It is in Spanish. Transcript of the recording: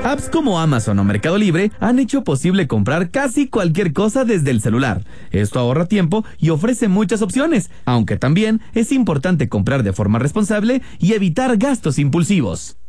Apps como Amazon o Mercado Libre han hecho posible comprar casi cualquier cosa desde el celular. Esto ahorra tiempo y ofrece muchas opciones, aunque también es importante comprar de forma responsable y evitar gastos impulsivos.